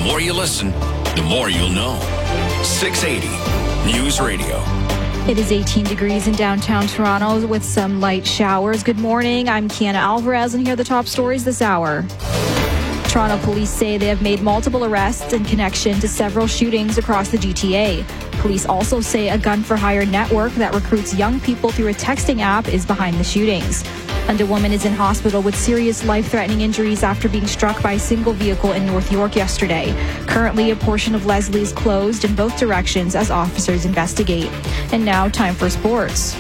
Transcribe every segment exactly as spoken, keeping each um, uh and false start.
more you listen, the more you'll know. six eighty News Radio. It is eighteen degrees in downtown Toronto with some light showers. Good morning. I'm Kiana Alvarez, and here are the top stories this hour. Toronto police say they have made multiple arrests in connection to several shootings across the G T A. Police also say a gun-for-hire network that recruits young people through a texting app is behind the shootings. And a woman is in hospital with serious life-threatening injuries after being struck by a single vehicle in North York yesterday. Currently, a portion of Leslie is closed in both directions as officers investigate. And now, time for sports.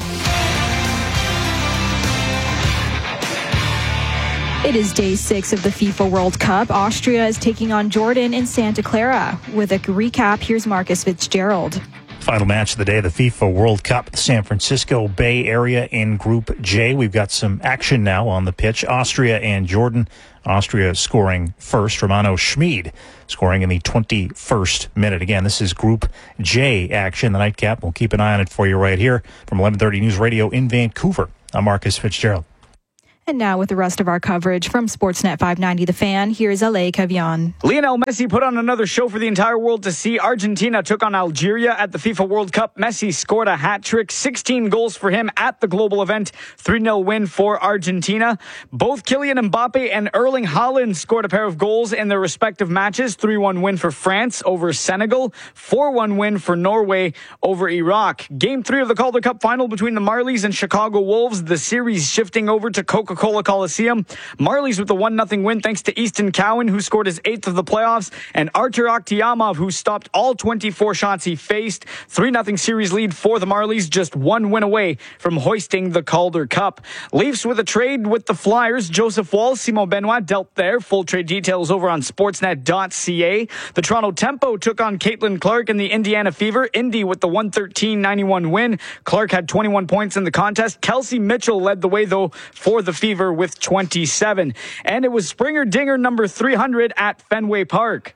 It is day six of the FIFA World Cup. Austria is taking on Jordan in Santa Clara. With a recap, here's Marcus Fitzgerald. Final match of the day, the FIFA World Cup, the San Francisco Bay Area in Group J. We've got some action now on the pitch. Austria and Jordan. Austria scoring first. Romano Schmid scoring in the twenty-first minute. Again, this is Group J action, the nightcap. We'll keep an eye on it for you right here from eleven thirty News Radio in Vancouver. I'm Marcus Fitzgerald. And now with the rest of our coverage from Sportsnet five ninety The Fan, here's Alay Kavian. Lionel Messi put on another show for the entire world to see. Argentina took on Algeria at the FIFA World Cup. Messi scored a hat trick, sixteen goals for him at the global event. three nil win for Argentina. Both Kylian Mbappe and Erling Haaland scored a pair of goals in their respective matches. three one win for France over Senegal. four one win for Norway over Iraq. Game three of the Calder Cup final between the Marlies and Chicago Wolves. The series shifting over to Coca-Cola Coliseum. Marlies with a one nothing win thanks to Easton Cowan, who scored his eighth of the playoffs, and Artur Akhtiamov, who stopped all twenty-four shots he faced. three nothing series lead for the Marlies, just one win away from hoisting the Calder Cup. Leafs with a trade with the Flyers. Joseph Wall, Simon Benoit dealt there. Full trade details over on sportsnet dot c a. The Toronto Tempo took on Caitlin Clark in the Indiana Fever. Indy with the one thirteen ninety-one win. Clark had twenty-one points in the contest. Kelsey Mitchell led the way, though, for the Fever with twenty-seven. And it was Springer Dinger number three hundred at Fenway Park.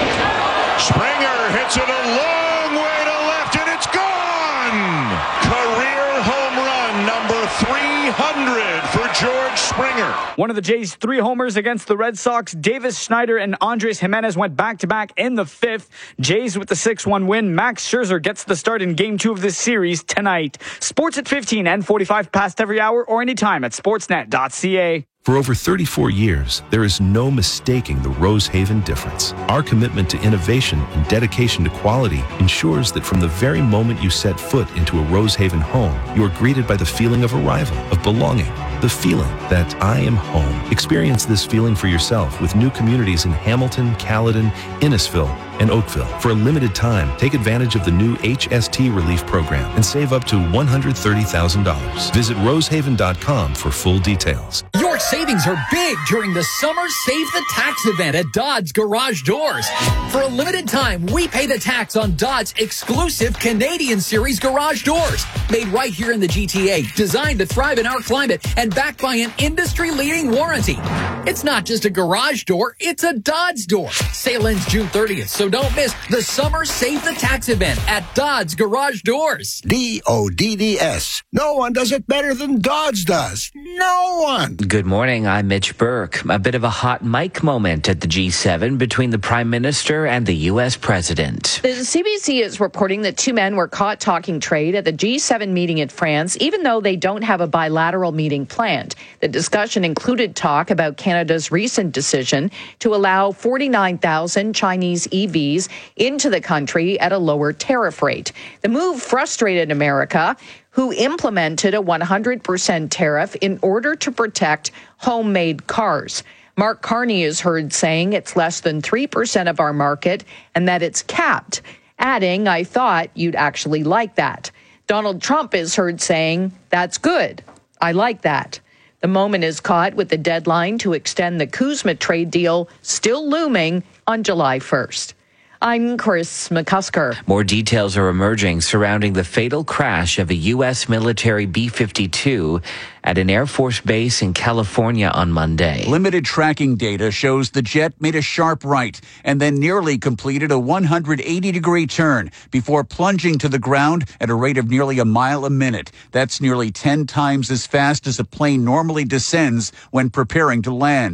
Springer hits it a long way to left, and it's gone! Career home run number three hundred for George Springer. One of the Jays' three homers against the Red Sox, Davis Schneider and Andres Jimenez went back-to-back in the fifth. Jays with the six one win. Max Scherzer gets the start in Game two of this series tonight. Sports at fifteen and forty-five past every hour or anytime at sportsnet dot c a. For over thirty-four years, there is no mistaking the Rosehaven difference. Our commitment to innovation and dedication to quality ensures that from the very moment you set foot into a Rosehaven home, you are greeted by the feeling of arrival, of belonging, the feeling that I am home. Experience this feeling for yourself with new communities in Hamilton, Caledon, Innisfil, and Oakville. For a limited time, take advantage of the new H S T Relief Program and save up to one hundred thirty thousand dollars. Visit rosehaven dot com for full details. Your savings are big during the Summer Save the Tax event at Dodds Garage Doors. For a limited time, we pay the tax on Dodds' exclusive Canadian Series garage doors. Made right here in the G T A, designed to thrive in our climate, and backed by an industry-leading warranty. It's not just a garage door, it's a Dodds door. Sale ends June thirtieth, so don't miss the Summer Save the Tax event at Dodds Garage Doors. D O D D S. No one does it better than Dodds does. No one. Good morning, I'm Mitch Burke. A bit of a hot mic moment at the G seven between the Prime Minister and the U S President. The C B C is reporting that two men were caught talking trade at the G seven meeting in France, even though they don't have a bilateral meeting planned. The discussion included talk about Canada's recent decision to allow forty-nine thousand Chinese E Vs into the country at a lower tariff rate. The move frustrated America, who implemented a one hundred percent tariff in order to protect homemade cars. Mark Carney is heard saying it's less than three percent of our market and that it's capped, adding, "I thought you'd actually like that." Donald Trump is heard saying, "That's good. I like that." The moment is caught with the deadline to extend the Kuzma trade deal still looming on July first. I'm Chris McCusker. More details are emerging surrounding the fatal crash of a U S military B fifty-two at an Air Force base in California on Monday. Limited tracking data shows the jet made a sharp right and then nearly completed a one hundred eighty degree turn before plunging to the ground at a rate of nearly a mile a minute. That's nearly ten times as fast as a plane normally descends when preparing to land.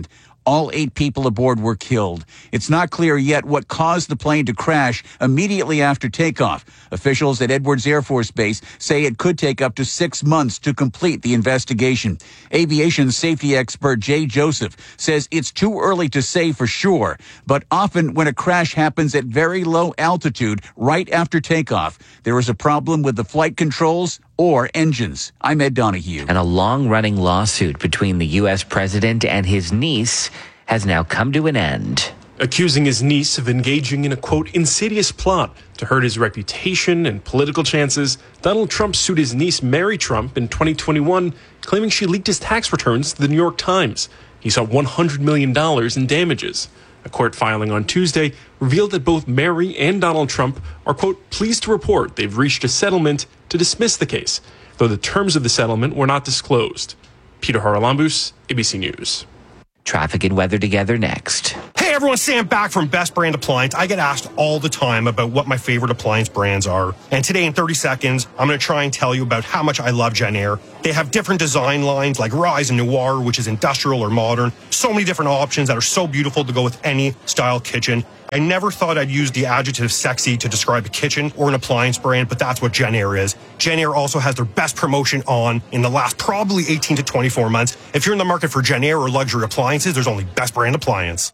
All eight people aboard were killed. It's not clear yet what caused the plane to crash immediately after takeoff. Officials at Edwards Air Force Base say it could take up to six months to complete the investigation. Aviation safety expert Jay Joseph says it's too early to say for sure, but often when a crash happens at very low altitude right after takeoff, there is a problem with the flight controls or engines. I'm Ed Donahue. And a long-running lawsuit between the U S president and his niece has now come to an end. Accusing his niece of engaging in a, quote, insidious plot to hurt his reputation and political chances, Donald Trump sued his niece Mary Trump in twenty twenty-one, claiming she leaked his tax returns to the New York Times. He sought one hundred million dollars in damages. A court filing on Tuesday revealed that both Mary and Donald Trump are, quote, pleased to report they've reached a settlement to dismiss the case, though the terms of the settlement were not disclosed. Peter Haralambous, A B C News. Traffic and weather together next. Hey everyone, Sam back from Best Brand Appliance. I get asked all the time about what my favorite appliance brands are. And today in thirty seconds, I'm going to try and tell you about how much I love Jenn-Air. They have different design lines like Rise and Noir, which is industrial or modern. So many different options that are so beautiful to go with any style kitchen. I never thought I'd use the adjective sexy to describe a kitchen or an appliance brand, but that's what Jenn-Air is. Jenn-Air also has their best promotion on in the last probably eighteen to twenty-four months. If you're in the market for Jenn-Air or luxury appliances, there's only Best Brand Appliance.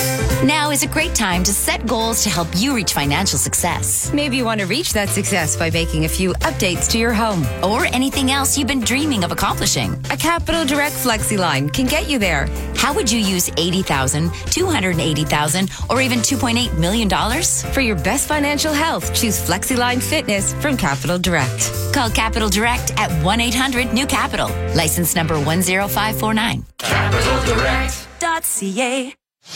Now is a great time to set goals to help you reach financial success. Maybe you want to reach that success by making a few updates to your home. Or anything else you've been dreaming of accomplishing. A Capital Direct Flexi line can get you there. How would you use eighty thousand dollars, two hundred eighty thousand dollars, or even two point eight million dollars? For your best financial health, choose FlexiLine Fitness from Capital Direct. Call Capital Direct at one eight hundred new capital. License number one zero five four nine. Capital Direct dot C A.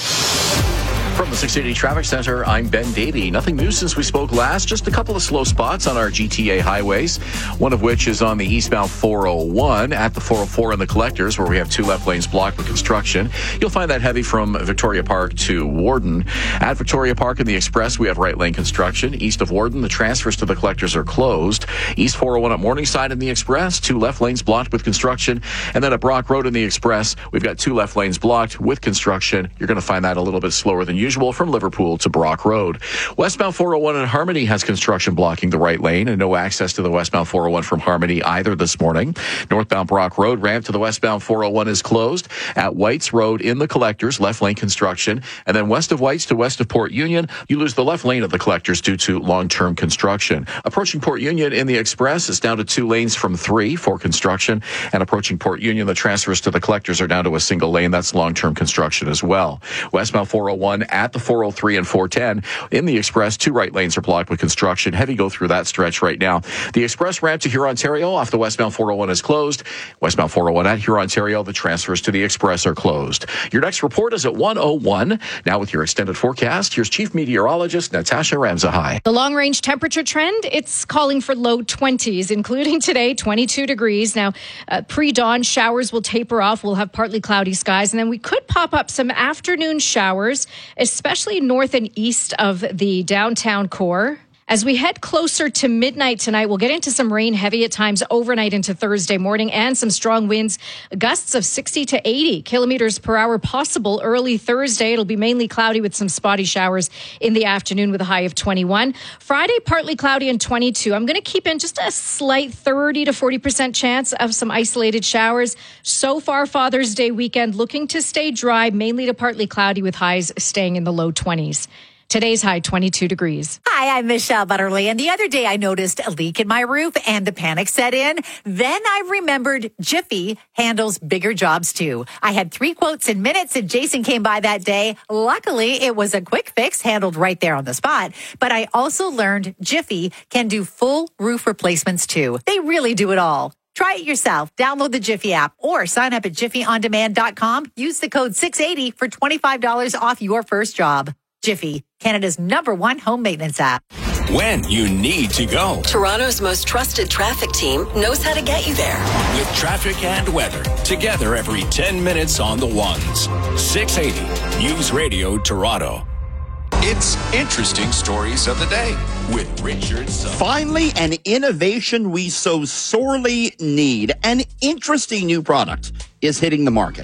From the six eighty Traffic Center, I'm Ben Davey. Nothing new since we spoke last. Just a couple of slow spots on our G T A highways, one of which is on the eastbound four oh one at the four oh four and the Collectors, where we have two left lanes blocked with construction. You'll find that heavy from Victoria Park to Warden. At Victoria Park and the Express, we have right lane construction. East of Warden, the transfers to the Collectors are closed. East four oh one at Morningside and the Express, two left lanes blocked with construction. And then at Brock Road and the Express, we've got two left lanes blocked with construction. You're going to find that a little bit slower than usual from Liverpool to Brock Road. Westbound four oh one in Harmony has construction blocking the right lane and no access to the westbound four oh one from Harmony either this morning. Northbound Brock Road ramp to the westbound four oh one is closed. At Whites Road in the Collectors, left lane construction. And then west of Whites to west of Port Union, you lose the left lane of the Collectors due to long-term construction. Approaching Port Union in the Express is down to two lanes from three for construction. And approaching Port Union, the transfers to the Collectors are down to a single lane. That's long-term construction as well. Westbound four oh one at the four oh three and four ten. In the Express, two right lanes are blocked with construction. Heavy go through that stretch right now. The Express ramp to Hurontario off the westbound four oh one is closed. Westbound four oh one at Hurontario, the transfers to the Express are closed. Your next report is at one oh one. Now with your extended forecast, here's Chief Meteorologist Natasha Ramzahai. The long-range temperature trend, it's calling for low twenties, including today, twenty-two degrees. Now, uh, pre-dawn showers will taper off. We'll have partly cloudy skies, and then we could pop up some afternoon showers, especially north and east of the downtown core. As we head closer to midnight tonight, we'll get into some rain, heavy at times overnight into Thursday morning, and some strong winds, gusts of sixty to eighty kilometers per hour possible early Thursday. It'll be mainly cloudy with some spotty showers in the afternoon with a high of twenty-one. Friday, partly cloudy and twenty-two. I'm going to keep in just a slight thirty to forty percent chance of some isolated showers. So far, Father's Day weekend looking to stay dry, mainly to partly cloudy with highs staying in the low twenties. Today's high, twenty-two degrees. Hi, I'm Michelle Butterly, and the other day I noticed a leak in my roof and the panic set in. Then I remembered Jiffy handles bigger jobs too. I had three quotes in minutes and Jason came by that day. Luckily, it was a quick fix handled right there on the spot. But I also learned Jiffy can do full roof replacements too. They really do it all. Try it yourself. Download the Jiffy app or sign up at jiffy on demand dot com. Use the code six eighty for twenty-five dollars off your first job. Jiffy, Canada's number one home maintenance app. When you need to go. Toronto's most trusted traffic team knows how to get you there. With traffic and weather, together every ten minutes on the ones. six eighty News Radio Toronto. It's Interesting Stories of the Day with Richard Sutton. Finally, an innovation we so sorely need. An interesting new product is hitting the market.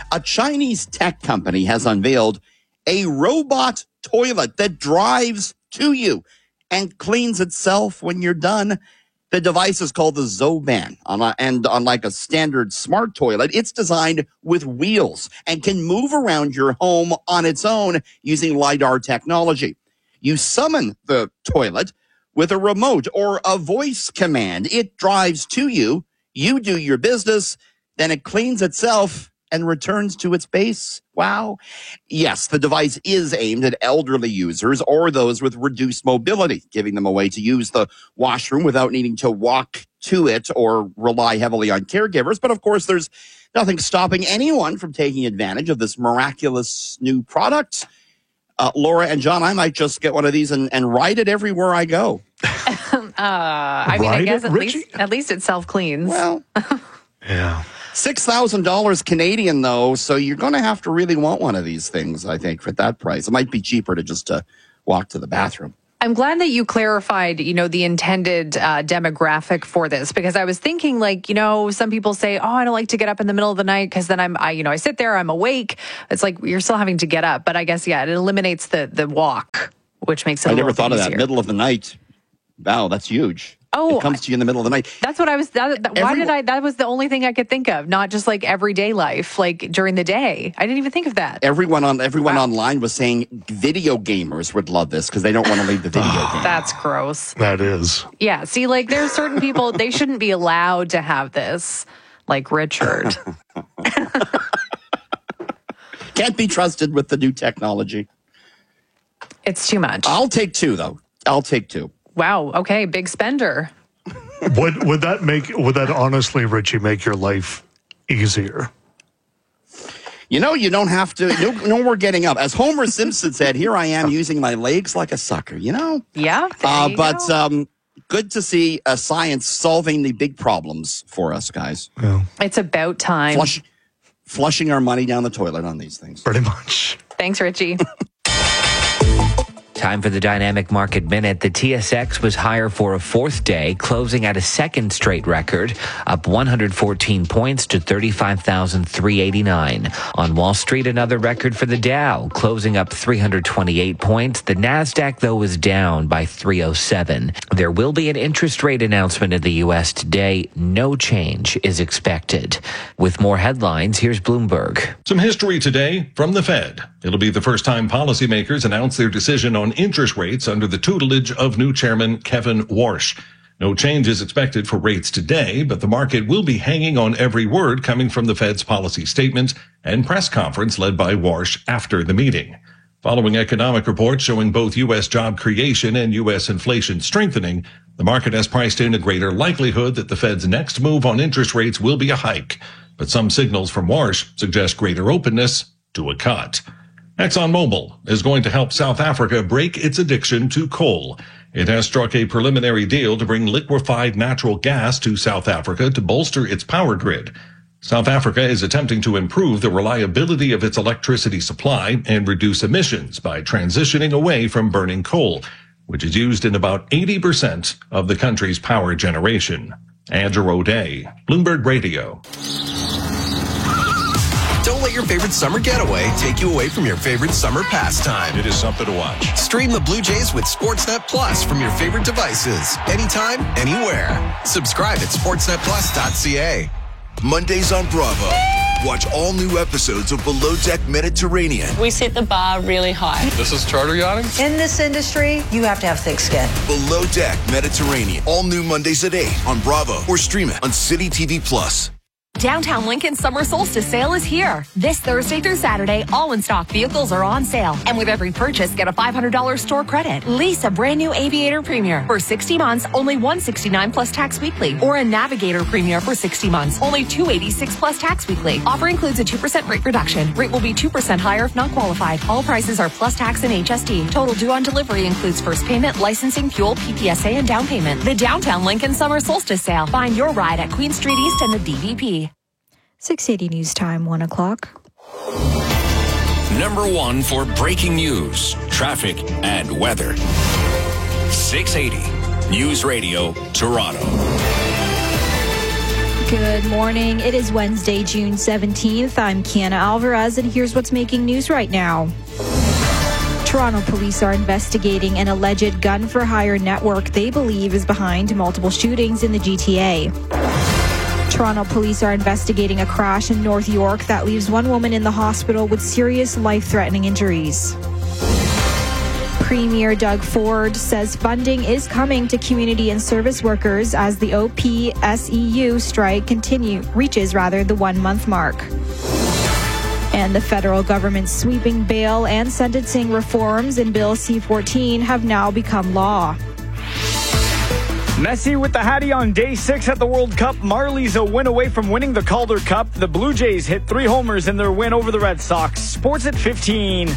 A Chinese tech company has unveiled a robot toilet that drives to you and cleans itself when you're done. The device is called the Zoban, and unlike a standard smart toilet, it's designed with wheels and can move around your home on its own using LiDAR technology. You summon the toilet with a remote or a voice command. It drives to you, you do your business, then it cleans itself and returns to its base. Wow. Yes, the device is aimed at elderly users or those with reduced mobility, giving them a way to use the washroom without needing to walk to it or rely heavily on caregivers. But of course, there's nothing stopping anyone from taking advantage of this miraculous new product. Uh, Laura and John, I might just get one of these and, and ride it everywhere I go. uh, I mean, Ride I guess it, at Richie? least at least it self cleans. Well, yeah. six thousand dollars Canadian, though, so you're going to have to really want one of these things, I think, for that price. It might be cheaper to just uh, walk to the bathroom. I'm glad that you clarified, you know, the intended uh, demographic for this, because I was thinking, like, you know, some people say, oh, I don't like to get up in the middle of the night because then I'm, I, you know, I sit there, I'm awake. It's like you're still having to get up. But I guess, yeah, it eliminates the the walk, which makes it I a never little thought bit of that. easier. Middle of the night. Wow, that's huge. Oh, it comes to you in the middle of the night. That's what I was. That, that, why Everyone- did I? That was the only thing I could think of. Not just like everyday life, like during the day. I didn't even think of that. Everyone on everyone wow. online was saying video gamers would love this because they don't want to leave the video game. That's gross. That is. Yeah. See, like there's certain people they shouldn't be allowed to have this, like Richard. Can't be trusted with the new technology. It's too much. I'll take two though. I'll take two. Wow. Okay. Big spender. Would would that make would that honestly, Richie, make your life easier? You know, you don't have to. No, no more getting up. As Homer Simpson said, "Here I am using my legs like a sucker." You know. Yeah. Uh, but um, good to see uh, science solving the big problems for us, guys. Yeah. It's about time. Flush, flushing our money down the toilet on these things. Pretty much. Thanks, Richie. Time for the Dynamic Market Minute. The T S X was higher for a fourth day, closing at a second straight record, up one hundred fourteen points to thirty-five thousand three hundred eighty-nine. On Wall Street, another record for the Dow, closing up three hundred twenty-eight points. The Nasdaq, though, was down by three oh seven. There will be an interest rate announcement in the U S today. No change is expected. With more headlines, here's Bloomberg. Some history today from the Fed. It'll be the first time policymakers announce their decision on interest rates under the tutelage of new chairman Kevin Warsh. No change is expected for rates today, but the market will be hanging on every word coming from the Fed's policy statement and press conference led by Warsh after the meeting. Following economic reports showing both U S job creation and U S inflation strengthening, the market has priced in a greater likelihood that the Fed's next move on interest rates will be a hike. But some signals from Warsh suggest greater openness to a cut. ExxonMobil is going to help South Africa break its addiction to coal. It has struck a preliminary deal to bring liquefied natural gas to South Africa to bolster its power grid. South Africa is attempting to improve the reliability of its electricity supply and reduce emissions by transitioning away from burning coal, which is used in about eighty percent of the country's power generation. Andrew O'Day, Bloomberg Radio. Don't let your favorite summer getaway take you away from your favorite summer pastime. It is something to watch. Stream the Blue Jays with Sportsnet Plus from your favorite devices, anytime, anywhere. Subscribe at sportsnet plus dot c a. Mondays on Bravo. Watch all new episodes of Below Deck Mediterranean. We set the bar really high. This is charter yachting? In this industry, you have to have thick skin. Below Deck Mediterranean. All new Mondays at eight on Bravo or stream it on City T V Plus. Downtown Lincoln Summer Solstice Sale is here. This Thursday through Saturday, all in-stock vehicles are on sale. And with every purchase, get a five hundred dollars store credit. Lease a brand new Aviator Premier for sixty months, only one hundred sixty-nine dollars plus tax weekly. Or a Navigator Premier for sixty months, only two hundred eighty-six dollars plus tax weekly. Offer includes a two percent rate reduction. Rate will be two percent higher if not qualified. All prices are plus tax and H S D. Total due on delivery includes first payment, licensing, fuel, P P S A, and down payment. The Downtown Lincoln Summer Solstice Sale. Find your ride at Queen Street East and the D V P. six eighty News Time, one o'clock. Number one for breaking news, traffic, and weather. six eighty News Radio, Toronto. Good morning. It is Wednesday, June seventeenth. I'm Kiana Alvarez, and here's what's making news right now. Toronto police are investigating an alleged gun-for-hire network they believe is behind multiple shootings in the G T A. Toronto police are investigating a crash in North York that leaves one woman in the hospital with serious life-threatening injuries. Premier Doug Ford says funding is coming to community and service workers as the O P S E U strike continue reaches rather the one-month mark. And the federal government's sweeping bail and sentencing reforms in Bill C fourteen have now become law. Messy with the Hattie on day six at the World Cup. Marlies a win away from winning the Calder Cup. The Blue Jays hit three homers in their win over the Red Sox. Sports at fifteen.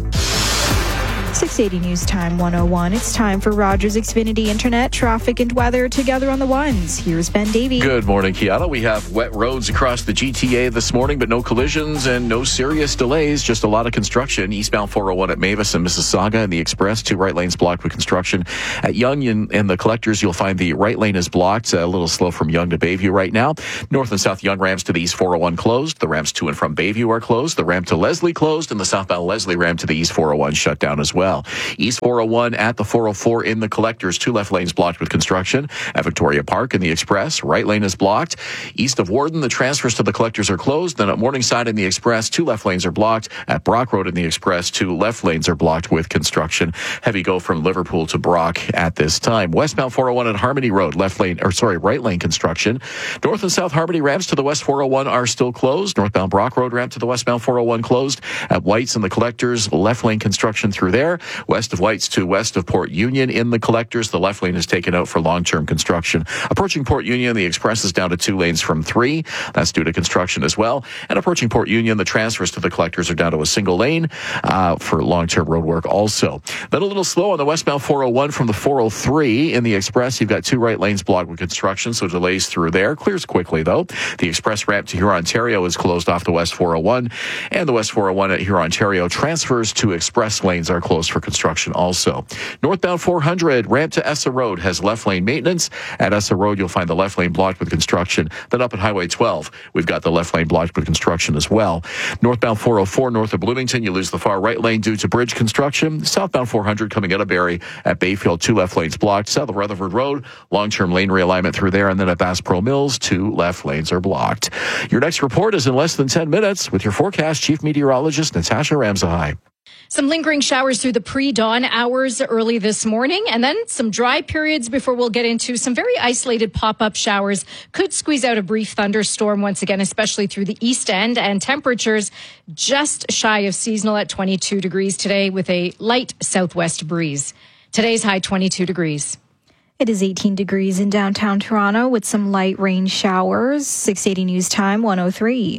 six eighty News Time one oh one. It's time for Rogers Xfinity Internet, traffic and weather together on the ones. Here's Ben Davey. Good morning, Kiana. We have wet roads across the G T A this morning, but no collisions and no serious delays. Just a lot of construction. Eastbound four oh one at Mavis and Mississauga and the Express. Two right lanes blocked with construction. At Yonge and, and the Collectors, you'll find the right lane is blocked. A little slow from Yonge to Bayview right now. North and South Yonge ramps to the East four oh one closed. The ramps to and from Bayview are closed. The ramp to Leslie closed, and the southbound Leslie ramp to the East four oh one shut down as well. East four oh one at the four oh four in the Collectors. Two left lanes blocked with construction. At Victoria Park in the Express, right lane is blocked. East of Warden, the transfers to the Collectors are closed. Then at Morningside in the Express, two left lanes are blocked. At Brock Road in the Express, two left lanes are blocked with construction. Heavy go from Liverpool to Brock at this time. Westbound four oh one at Harmony Road, left lane, or sorry, right lane construction. North and South Harmony ramps to the West four oh one are still closed. Northbound Brock Road ramp to the westbound four oh one closed. At White's and the Collectors, left lane construction through there. West of White's to west of Port Union in the Collectors, the left lane is taken out for long-term construction. Approaching Port Union, the Express is down to two lanes from three. That's due to construction as well. And approaching Port Union, the transfers to the Collectors are down to a single lane uh, for long-term road work also. Then a little slow on the westbound four oh one from the four oh three in the Express. You've got two right lanes blocked with construction, so delays through there. Clears quickly, though. The Express ramp to Huron, Ontario is closed off the West four oh one, and the West four oh one at Huron, Ontario transfers to Express lanes are closed for construction also. Northbound four hundred, ramp to Essa Road has left lane maintenance. At Essa Road, you'll find the left lane blocked with construction. Then up at Highway twelve, we've got the left lane blocked with construction as well. Northbound four oh four, north of Bloomington, you lose the far right lane due to bridge construction. Southbound four hundred coming out of Barrie at Bayfield, two left lanes blocked. South of Rutherford Road, long-term lane realignment through there. And then at Bass Pro Mills, two left lanes are blocked. Your next report is in less than ten minutes with your forecast Chief Meteorologist Natasha Ramsahai. Some lingering showers through the pre-dawn hours early this morning, and then some dry periods before we'll get into some very isolated pop-up showers. Could squeeze out a brief thunderstorm once again, especially through the east end, and temperatures just shy of seasonal at twenty-two degrees today with a light southwest breeze. Today's high twenty-two degrees. It is eighteen degrees in downtown Toronto with some light rain showers. six eighty News Time one oh three.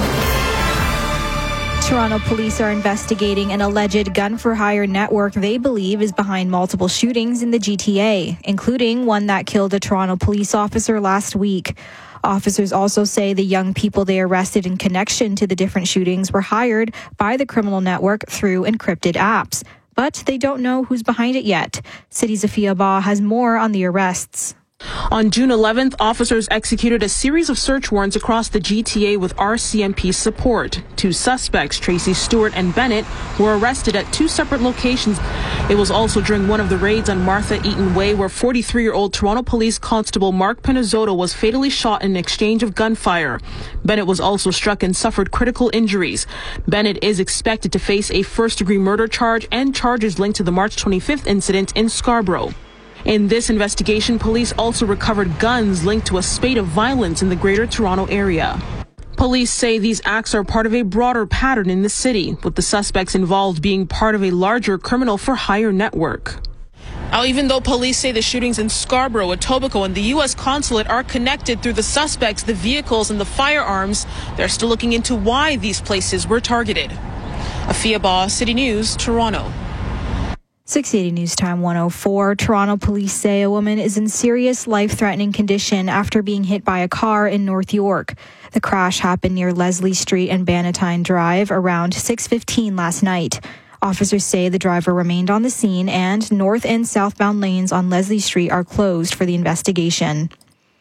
Toronto police are investigating an alleged gun-for-hire network they believe is behind multiple shootings in the G T A, including one that killed a Toronto police officer last week. Officers also say the young people they arrested in connection to the different shootings were hired by the criminal network through encrypted apps. But they don't know who's behind it yet. City's Afia Ba has more on the arrests. On June eleventh, officers executed a series of search warrants across the G T A with R C M P support. Two suspects, Tracy Stewart and Bennett, were arrested at two separate locations. It was also during one of the raids on Martha Eaton Way where forty-three-year-old Toronto Police Constable Mark Pinizzotto was fatally shot in an exchange of gunfire. Bennett was also struck and suffered critical injuries. Bennett is expected to face a first-degree murder charge and charges linked to the March twenty-fifth incident in Scarborough. In this investigation, police also recovered guns linked to a spate of violence in the Greater Toronto area. Police say these acts are part of a broader pattern in the city, with the suspects involved being part of a larger criminal-for-hire network. Now, even though police say the shootings in Scarborough, Etobicoke, and the U S consulate are connected through the suspects, the vehicles, and the firearms, they're still looking into why these places were targeted. Afia Ba, City News, Toronto. six eighty News Time one oh four. Toronto police say a woman is in serious life-threatening condition after being hit by a car in North York. The crash happened near Leslie Street and Bannatyne Drive around six fifteen last night. Officers say the driver remained on the scene and north and southbound lanes on Leslie Street are closed for the investigation.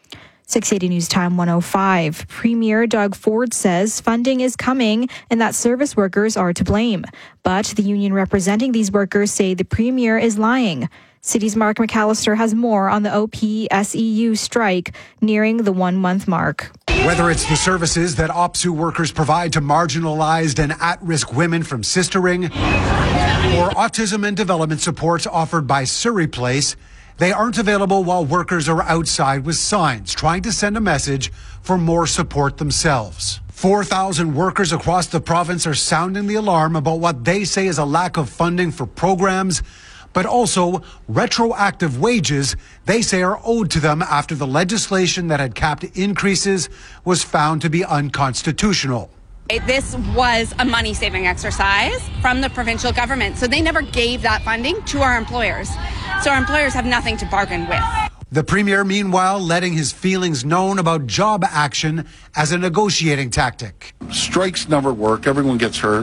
six eighty News Time one oh five. Premier Doug Ford says funding is coming and that service workers are to blame. But the union representing these workers say the Premier is lying. City's Mark McAllister has more on the O P S E U strike nearing the one-month mark. Whether it's the services that O P S U workers provide to marginalized and at-risk women from Sistering, or autism and development supports offered by Surrey Place, they aren't available while workers are outside with signs trying to send a message for more support themselves. four thousand workers across the province are sounding the alarm about what they say is a lack of funding for programs, but also retroactive wages they say are owed to them after the legislation that had capped increases was found to be unconstitutional. This was a money-saving exercise from the provincial government, so they never gave that funding to our employers. So our employers have nothing to bargain with. The Premier, meanwhile, letting his feelings known about job action as a negotiating tactic. Strikes never work. Everyone gets hurt.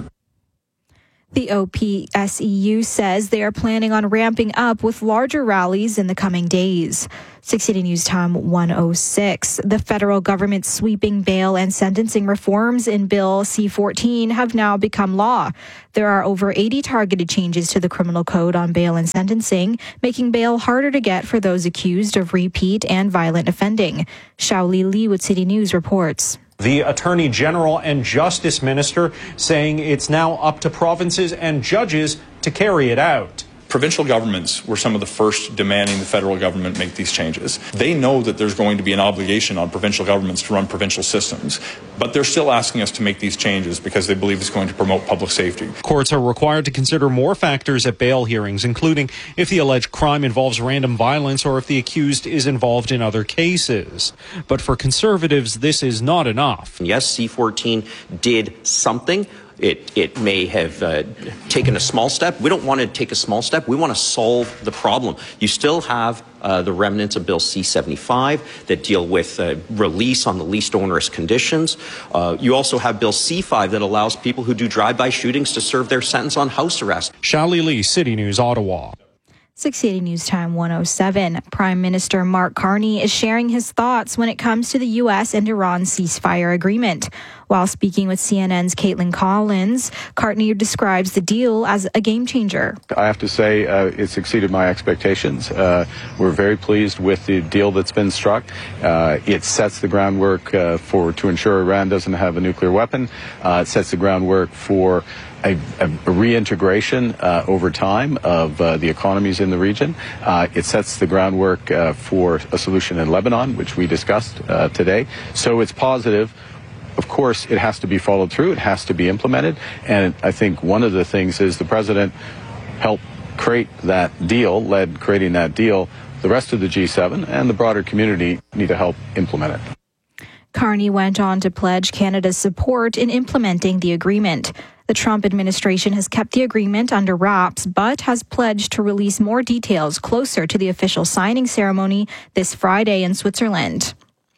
The O P S E U says they are planning on ramping up with larger rallies in the coming days. six eighty News Time one oh six. The federal government's sweeping bail and sentencing reforms in Bill C fourteen have now become law. There are over eighty targeted changes to the criminal code on bail and sentencing, making bail harder to get for those accused of repeat and violent offending. Xiaoli Li with City News reports. The Attorney General and Justice Minister saying it's now up to provinces and judges to carry it out. Provincial governments were some of the first demanding the federal government make these changes. They know that there's going to be an obligation on provincial governments to run provincial systems, but they're still asking us to make these changes because they believe it's going to promote public safety. Courts are required to consider more factors at bail hearings, including if the alleged crime involves random violence or if the accused is involved in other cases. But for Conservatives, this is not enough. Yes, C fourteen did something. It it may have uh, taken a small step. We don't want to take a small step. We want to solve the problem. You still have uh, the remnants of Bill C seventy-five that deal with uh, release on the least onerous conditions. Uh, you also have Bill C five that allows people who do drive-by shootings to serve their sentence on house arrest. Xiaoli Li, City News, Ottawa. six eighty News Time one oh seven. Prime Minister Mark Carney is sharing his thoughts when it comes to the U S and Iran ceasefire agreement. While speaking with C N N's Caitlin Collins, Carney describes the deal as a game changer. I have to say uh, it's exceeded my expectations. Uh, we're very pleased with the deal that's been struck. Uh, it sets the groundwork uh, for to ensure Iran doesn't have a nuclear weapon. Uh, it sets the groundwork for A, a, a reintegration uh, over time of uh, the economies in the region. Uh, it sets the groundwork uh, for a solution in Lebanon, which we discussed uh, today. So it's positive. Of course, it has to be followed through. It has to be implemented. And I think one of the things is the president helped create that deal, led creating that deal. The rest of the G seven and the broader community need to help implement it. Carney went on to pledge Canada's support in implementing the agreement. The Trump administration has kept the agreement under wraps, but has pledged to release more details closer to the official signing ceremony this Friday in Switzerland.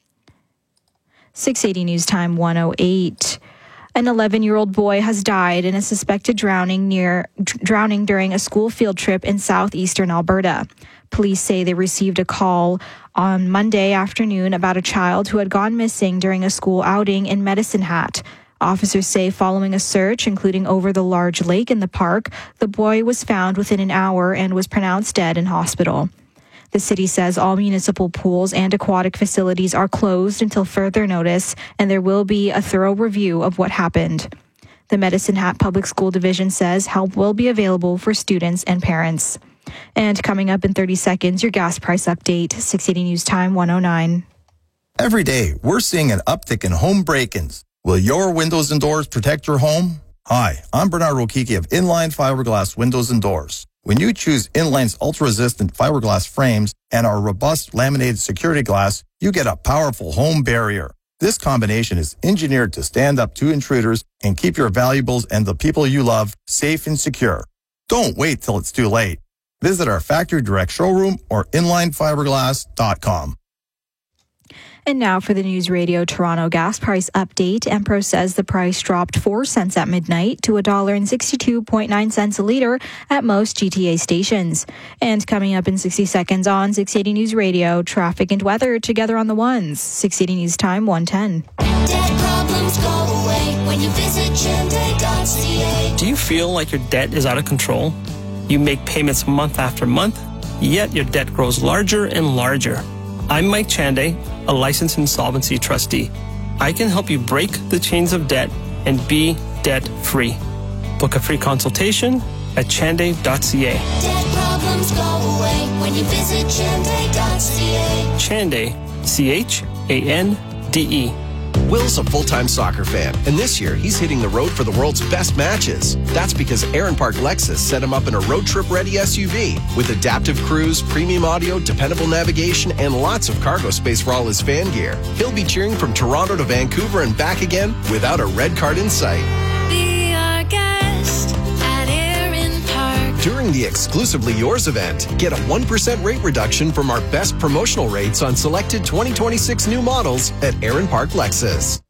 six eighty News Time one oh eight. An eleven-year-old boy has died in a suspected drowning near drowning during a school field trip in southeastern Alberta. Police say they received a call on Monday afternoon about a child who had gone missing during a school outing in Medicine Hat. Officers say following a search, including over the large lake in the park, the boy was found within an hour and was pronounced dead in hospital. The city says all municipal pools and aquatic facilities are closed until further notice, and there will be a thorough review of what happened. The Medicine Hat Public School Division says help will be available for students and parents. And coming up in thirty seconds, your gas price update, six eighty News Time one oh nine. Every day, we're seeing an uptick in home break-ins. Will your windows and doors protect your home? Hi, I'm Bernard Rokiki of Inline Fiberglass Windows and Doors. When you choose Inline's ultra-resistant fiberglass frames and our robust laminated security glass, you get a powerful home barrier. This combination is engineered to stand up to intruders and keep your valuables and the people you love safe and secure. Don't wait till it's too late. Visit our factory direct showroom or inline fiberglass dot com. And now for the News Radio Toronto gas price update. Empro says the price dropped four cents at midnight to one dollar and sixty-two point nine cents a litre at most G T A stations. And coming up in sixty seconds on six eighty News Radio, traffic and weather together on the ones. six eighty News Time, one ten. Debt problems go away when you visit Chande dot c a. Do you feel like your debt is out of control? You make payments month after month, yet your debt grows larger and larger. I'm Mike Chande, a licensed insolvency trustee. I can help you break the chains of debt and be debt-free. Book a free consultation at Chande dot c a. Debt problems go away when you visit Chande dot c a. Chande, C H A N D E. Will's a full-time soccer fan, and this year he's hitting the road for the world's best matches. That's because Aaron Park Lexus set him up in a road trip-ready S U V with adaptive cruise, premium audio, dependable navigation, and lots of cargo space for all his fan gear. He'll be cheering from Toronto to Vancouver and back again without a red card in sight. Be our guest at Aaron Park. During the Exclusively Yours event, get a one percent rate reduction from our best promotional rates on selected twenty twenty-six new models at Aaron Park Lexus.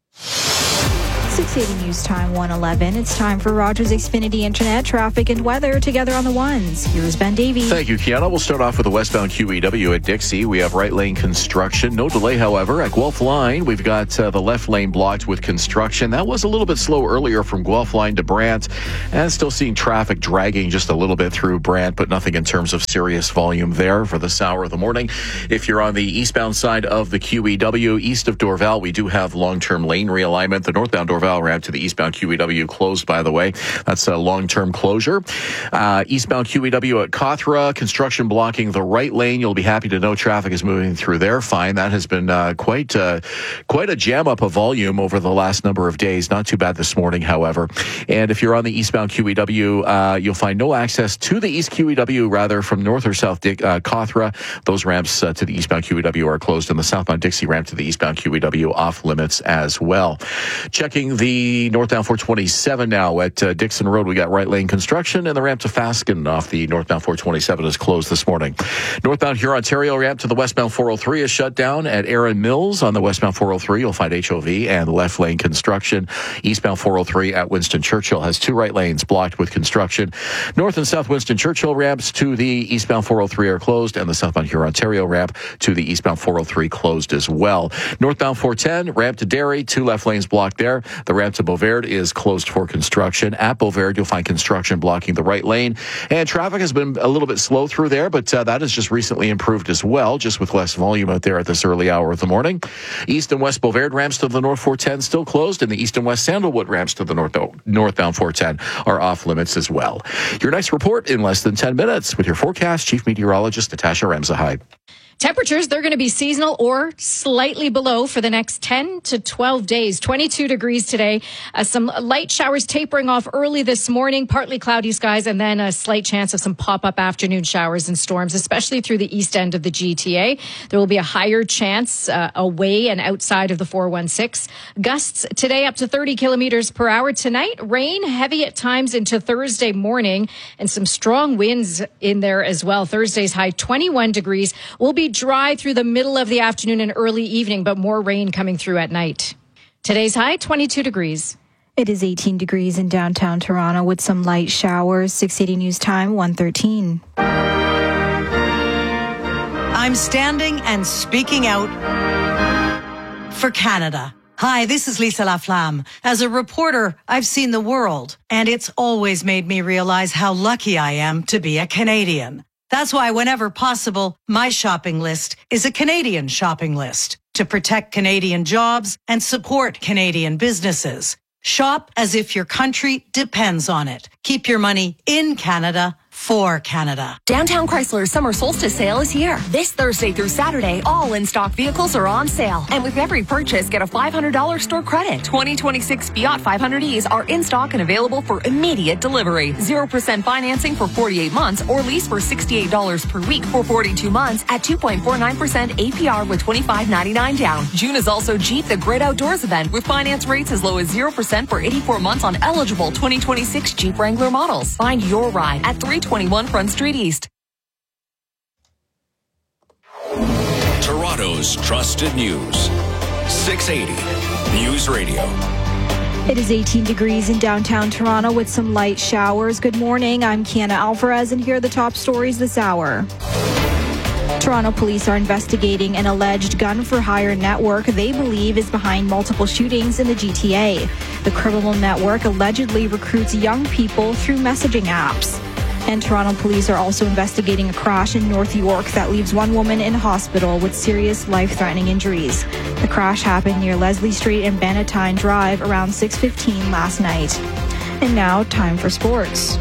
six eighty News Time, one eleven. It's time for Rogers Xfinity Internet, traffic and weather together on the ones. Here's Ben Davey. Thank you, Kiana. We'll start off with the westbound Q E W at Dixie. We have right lane construction. No delay, however. At Guelph Line, we've got uh, the left lane blocked with construction. That was a little bit slow earlier from Guelph Line to Brant, and still seeing traffic dragging just a little bit through Brant, but nothing in terms of serious volume there for this hour of the morning. If you're on the eastbound side of the Q E W, east of Dorval, we do have long-term lane realignment. The northbound Dorval ramp to the eastbound Q E W closed, by the way. That's a long-term closure. Uh, eastbound Q E W at Cawthra, construction blocking the right lane. You'll be happy to know traffic is moving through there fine. That has been uh, quite uh, quite a jam up of volume over the last number of days. Not too bad this morning, however. And if you're on the eastbound Q E W, uh, you'll find no access to the east Q E W, rather from north or south Dick, uh, Cawthra. Those ramps uh, to the eastbound Q E W are closed, and the southbound Dixie ramp to the eastbound Q E W off limits as well. Checking the northbound four twenty-seven now at uh, Dixon Road. We got right lane construction, and the ramp to Fasken off the northbound four twenty-seven is closed this morning. Northbound Huron-Ontario ramp to the westbound four oh three is shut down at Erin Mills. On the westbound four oh three, you'll find H O V and left lane construction. Eastbound four oh three at Winston Churchill has two right lanes blocked with construction. North and south Winston Churchill ramps to the eastbound four oh three are closed, and the southbound Huron-Ontario ramp to the eastbound four oh three closed as well. Northbound four ten, ramp to Derry, two left lanes blocked there. The ramp to Beauvert is closed for construction. At Beauvert, you'll find construction blocking the right lane, and traffic has been a little bit slow through there, but uh, that has just recently improved as well, just with less volume out there at this early hour of the morning. East and west Beauvert ramps to the north four ten still closed, and the east and west Sandalwood ramps to the north northbound four ten are off limits as well. Your next report in less than ten minutes with your forecast, Chief Meteorologist Natasha Ramzahide. Temperatures, they're going to be seasonal or slightly below for the next ten to twelve days. twenty-two degrees today. Uh, some light showers tapering off early this morning, partly cloudy skies, and then a slight chance of some pop-up afternoon showers and storms, especially through the east end of the G T A. There will be a higher chance uh, away and outside of the four one six. Gusts today up to thirty kilometers per hour. Tonight, rain heavy at times into Thursday morning, and some strong winds in there as well. Thursday's high twenty-one degrees. Will be dry through the middle of the afternoon and early evening, but more rain coming through at night. Today's high, twenty-two degrees. It is eighteen degrees in downtown Toronto with some light showers. six eighty News Time, one thirteen. I'm standing and speaking out for Canada. Hi, this is Lisa Laflamme. As a reporter, I've seen the world, and it's always made me realize how lucky I am to be a Canadian. That's why whenever possible, my shopping list is a Canadian shopping list to protect Canadian jobs and support Canadian businesses. Shop as if your country depends on it. Keep your money in Canada for Canada. Downtown Chrysler's summer solstice sale is here. This Thursday through Saturday, all in-stock vehicles are on sale. And with every purchase, get a five hundred dollars store credit. twenty twenty-six Fiat five hundred E's are in stock and available for immediate delivery. zero percent financing for forty-eight months or lease for sixty-eight dollars per week for forty-two months at two point four nine percent A P R with twenty-five ninety-nine down. June is also Jeep the Great Outdoors event with finance rates as low as zero percent for eighty-four months on eligible twenty twenty-six Jeep Wrangler models. Find your ride at three twenty-one Front Street East. Toronto's trusted news. six eighty News Radio. It is eighteen degrees in downtown Toronto with some light showers. Good morning. I'm Kiana Alvarez, and here are the top stories this hour. Toronto police are investigating an alleged gun-for-hire network they believe is behind multiple shootings in the G T A. The criminal network allegedly recruits young people through messaging apps. And Toronto police are also investigating a crash in North York that leaves one woman in hospital with serious life-threatening injuries. The crash happened near Leslie Street and Bannatyne Drive around six fifteen last night. And now, time for sports.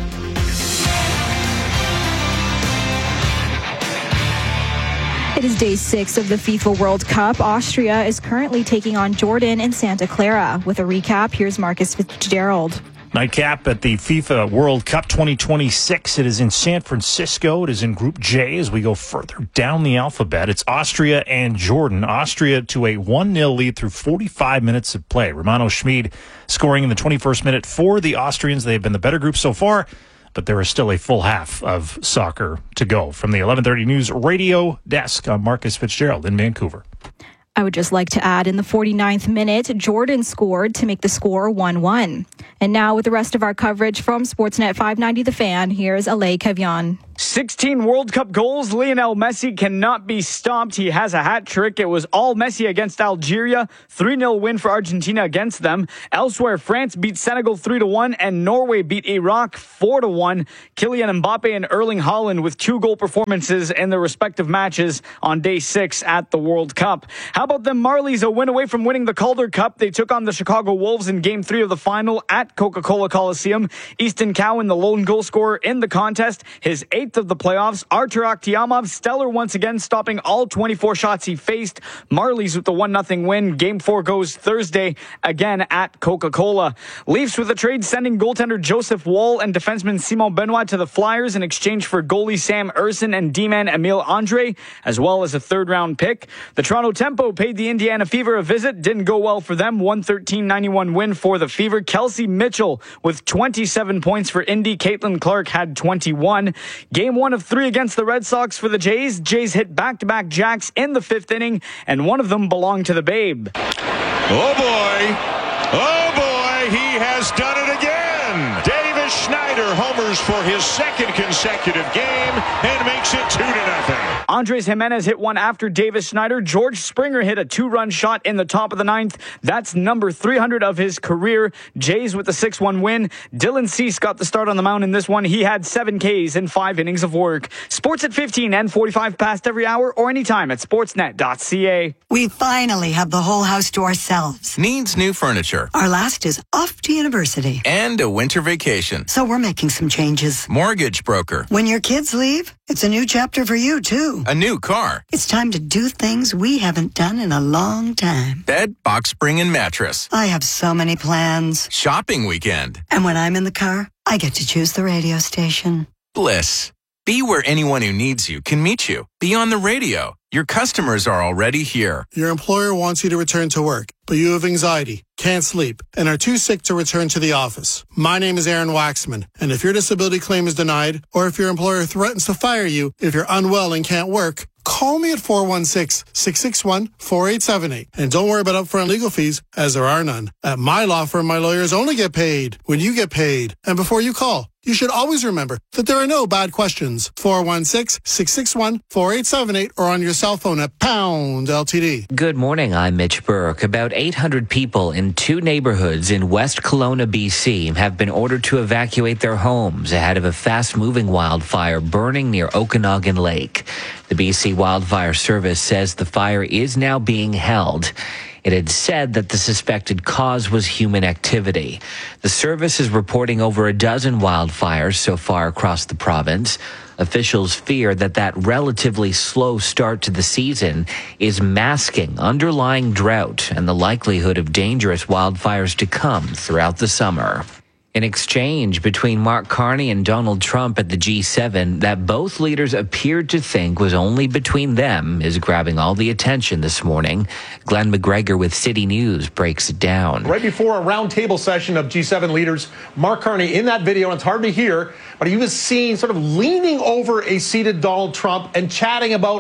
It is day six of the FIFA World Cup. Austria is currently taking on Jordan in Santa Clara. With a recap, here's Marcus Fitzgerald. Nightcap at the FIFA World Cup twenty twenty-six. It is in San Francisco. It is in Group J as we go further down the alphabet. It's Austria and Jordan. Austria to a one nil lead through forty-five minutes of play. Romano Schmid scoring in the twenty-first minute for the Austrians. They have been the better group so far, but there is still a full half of soccer to go. From the eleven thirty News Radio desk, I'm Marcus Fitzgerald in Vancouver. I would just like to add, in the forty-ninth minute, Jordan scored to make the score one one. And now with the rest of our coverage from Sportsnet five ninety The Fan, here's Alay Kavyan. sixteen World Cup goals. Lionel Messi cannot be stopped. He has a hat trick. It was all Messi against Algeria. three nil win for Argentina against them. Elsewhere, France beat Senegal three to one and Norway beat Iraq four to one. Kylian Mbappe and Erling Haaland with two goal performances in their respective matches on day six at the World Cup. How about them Marlies, a win away from winning the Calder Cup? They took on the Chicago Wolves in game three of the final at Coca-Cola Coliseum. Easton Cowan, the lone goal scorer in the contest, his eighth of the playoffs. Artur Akhtiamov, stellar once again, stopping all twenty-four shots he faced. Marlies with the one nothing win. Game four goes Thursday, again at Coca-Cola. Leafs with a trade sending goaltender Joseph Woll and defenseman Simon Benoit to the Flyers in exchange for goalie Sam Erson and D-man Emile Andre, as well as a third-round pick. The Toronto Tempo paid the Indiana Fever a visit. Didn't go well for them. one thirteen ninety-one win for the Fever. Kelsey Mitchell with twenty-seven points for Indy. Caitlin Clark had twenty-one. Game one of three against the Red Sox for the Jays. Jays hit back-to-back jacks in the fifth inning, and one of them belonged to the Babe. Oh, boy. Oh, boy. He has done it again. Davis Schneider homers for his second consecutive game and makes it two to nothing. Andres Jimenez hit one after Davis Schneider. George Springer hit a two-run shot in the top of the ninth. That's number three hundred of his career. Jays with the six one win. Dylan Cease got the start on the mound in this one. He had seven Ks in five innings of work. Sports at fifteen and forty-five past every hour or anytime at sportsnet dot c a. We finally have the whole house to ourselves. Needs new furniture. Our last is off to university. And a winter vacation. So we're making some changes. Mortgage broker. When your kids leave, it's a new chapter for you, too. A new car. It's time to do things we haven't done in a long time. Bed, box spring, and mattress. I have so many plans. Shopping weekend. And when I'm in the car, I get to choose the radio station. Bliss. Be where anyone who needs you can meet you. Be on the radio. Your customers are already here. Your employer wants you to return to work, but you have anxiety, can't sleep, and are too sick to return to the office. My name is Aaron Waxman, and if your disability claim is denied, or if your employer threatens to fire you if you're unwell and can't work, call me at four one six, six six one, four eight seven eight. And don't worry about upfront legal fees, as there are none. At my law firm, my lawyers only get paid when you get paid. And before you call, you should always remember that there are no bad questions. four one six, six six one, four eight seven eight or on your cell phone at pound L T D. Good morning, I'm Mitch Burke. About eight hundred people in two neighborhoods in West Kelowna, B C have been ordered to evacuate their homes ahead of a fast-moving wildfire burning near Okanagan Lake. The B C Wildfire Service says the fire is now being held. It had said that the suspected cause was human activity. The service is reporting over a dozen wildfires so far across the province. Officials fear that that relatively slow start to the season is masking underlying drought and the likelihood of dangerous wildfires to come throughout the summer. An exchange between Mark Carney and Donald Trump at the G seven that both leaders appeared to think was only between them is grabbing all the attention this morning. Glenn McGregor with City News breaks it down. Right before a roundtable session of G seven leaders, Mark Carney in that video, and it's hard to hear, but he was seen sort of leaning over a seated Donald Trump and chatting about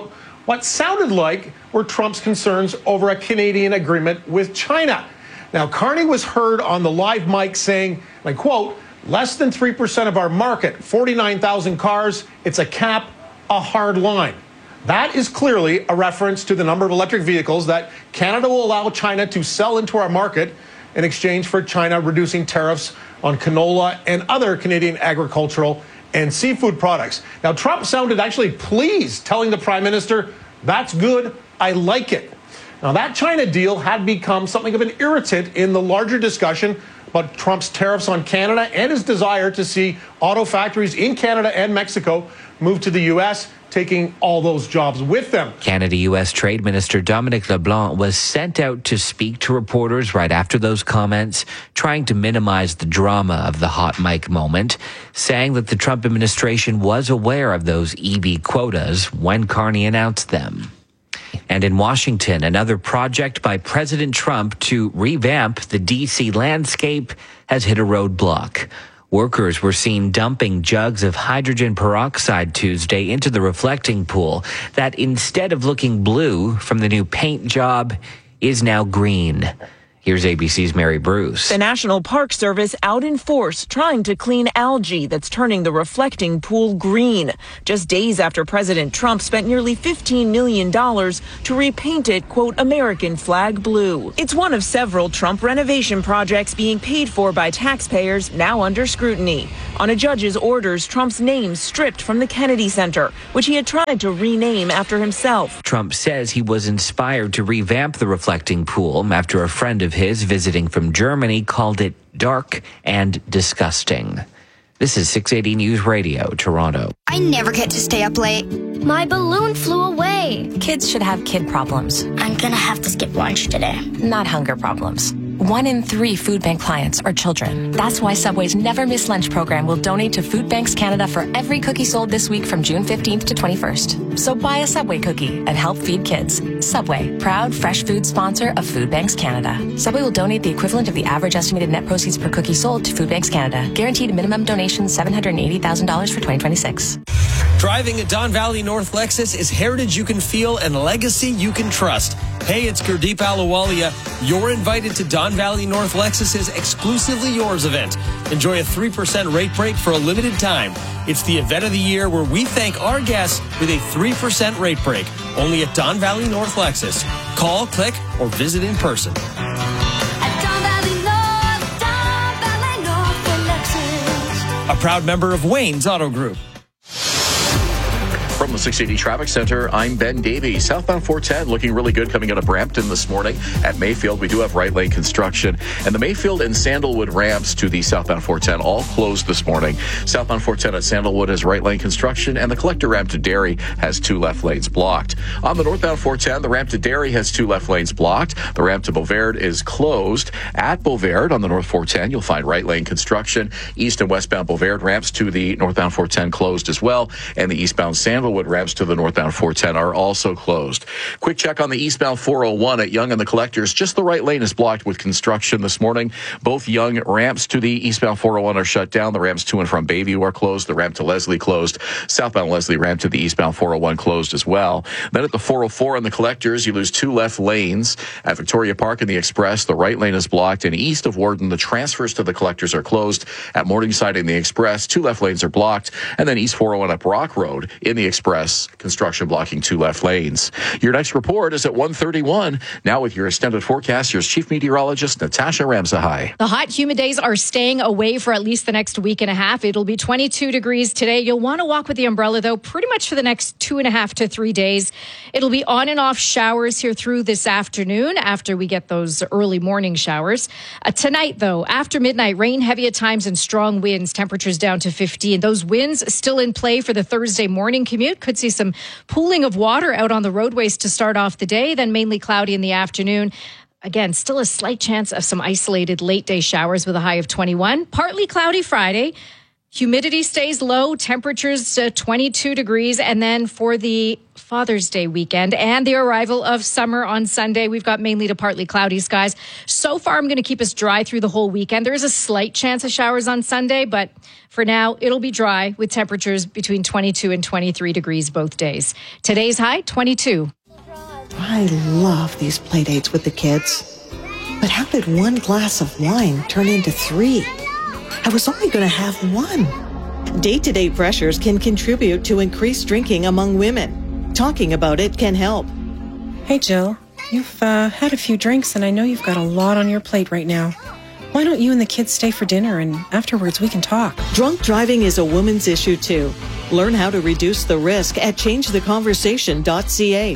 what sounded like were Trump's concerns over a Canadian agreement with China. Now, Carney was heard on the live mic saying, and I quote, less than three percent of our market, forty-nine thousand cars, it's a cap, a hard line. That is clearly a reference to the number of electric vehicles that Canada will allow China to sell into our market in exchange for China reducing tariffs on canola and other Canadian agricultural and seafood products. Now, Trump sounded actually pleased, telling the Prime Minister, that's good, I like it. Now, that China deal had become something of an irritant in the larger discussion about Trump's tariffs on Canada and his desire to see auto factories in Canada and Mexico move to the U S, taking all those jobs with them. Canada-U S Trade Minister Dominic LeBlanc was sent out to speak to reporters right after those comments, trying to minimize the drama of the hot mic moment, saying that the Trump administration was aware of those E V quotas when Carney announced them. And in Washington, another project by President Trump to revamp the D C landscape has hit a roadblock. Workers were seen dumping jugs of hydrogen peroxide Tuesday into the reflecting pool that, instead of looking blue from the new paint job, is now green. Here's A B C's Mary Bruce. The National Park Service out in force trying to clean algae that's turning the reflecting pool green. Just days after President Trump spent nearly fifteen million dollars to repaint it, quote, American flag blue. It's one of several Trump renovation projects being paid for by taxpayers, now under scrutiny. On a judge's orders, Trump's name stripped from the Kennedy Center, which he had tried to rename after himself. Trump says he was inspired to revamp the reflecting pool after a friend of his visiting from Germany called it dark and disgusting. This is six eighty News Radio, Toronto. I never get to stay up late. My balloon flew away. Kids should have kid problems. I'm gonna have to skip lunch today. Not hunger problems. One in three food bank clients are children. That's why Subway's Never Miss Lunch program will donate to Food Banks Canada for every cookie sold this week from June fifteenth to twenty-first. So buy a Subway cookie and help feed kids. Subway, proud fresh food sponsor of Food Banks Canada. Subway will donate the equivalent of the average estimated net proceeds per cookie sold to Food Banks Canada. Guaranteed minimum donation seven hundred eighty thousand dollars for twenty twenty-six. Driving a Don Valley North Lexus is heritage you can feel and legacy you can trust. Hey, it's Gurdeep Ahluwalia. You're invited to Don Valley North Lexus's Exclusively Yours event. Enjoy a three percent rate break for a limited time. It's the event of the year where we thank our guests with a three percent rate break. Only at Don Valley North Lexus. Call, click, or visit in person. At Don Valley North, Don Valley North for Lexus. A proud member of Wayne's Auto Group. From the six eighty Traffic Center, I'm Ben Davey. Southbound four ten looking really good coming out of Brampton this morning. At Mayfield, we do have right lane construction. And the Mayfield and Sandalwood ramps to the southbound four ten all closed this morning. Southbound four ten at Sandalwood has right lane construction, and the collector ramp to Derry has two left lanes blocked. On the northbound four ten, the ramp to Derry has two left lanes blocked. The ramp to Beauvard is closed. At Beauvard on the north four ten, you'll find right lane construction. East and westbound Beauvard ramps to the northbound four ten closed as well. And the eastbound Sandalwood ramps to the northbound four ten are also closed. Quick check on the eastbound four oh one at Yonge and the Collectors. Just the right lane is blocked with construction this morning. Both Yonge ramps to the eastbound four oh one are shut down. The ramps to and from Bayview are closed. The ramp to Leslie closed. Southbound Leslie ramp to the eastbound four oh one closed as well. Then at the four oh four and the Collectors, you lose two left lanes. At Victoria Park and the Express, the right lane is blocked. And east of Warden, the transfers to the Collectors are closed. At Morningside and the Express, two left lanes are blocked. And then east four oh one up Brock Road in the Express, construction blocking two left lanes. Your next report is at one thirty-one. Now with your extended forecast, here's Chief Meteorologist Natasha Ramsahai. The hot, humid days are staying away for at least the next week and a half. It'll be twenty-two degrees today. You'll want to walk with the umbrella, though, pretty much for the next two and a half to three days. It'll be on and off showers here through this afternoon after we get those early morning showers. Uh, tonight, though, after midnight, rain heavy at times and strong winds, temperatures down to fifteen. Those winds still in play for the Thursday morning commute. Could see some pooling of water out on the roadways to start off the day, then mainly cloudy in the afternoon. Again, still a slight chance of some isolated late day showers with a high of twenty-one. Partly cloudy Friday. Humidity stays low, temperatures uh, twenty-two degrees. And then for the Father's Day weekend and the arrival of summer on Sunday, we've got mainly to partly cloudy skies. So far, I'm going to keep us dry through the whole weekend. There is a slight chance of showers on Sunday, but for now, it'll be dry with temperatures between twenty-two and twenty-three degrees both days. Today's high, twenty-two. I love these play dates with the kids. But how did one glass of wine turn into three? I was only going to have one. Day-to-day pressures can contribute to increased drinking among women. Talking about it can help. Hey, Jill. You've uh, had a few drinks, and I know you've got a lot on your plate right now. Why don't you and the kids stay for dinner, and afterwards we can talk? Drunk driving is a woman's issue, too. Learn how to reduce the risk at change the conversation dot c a.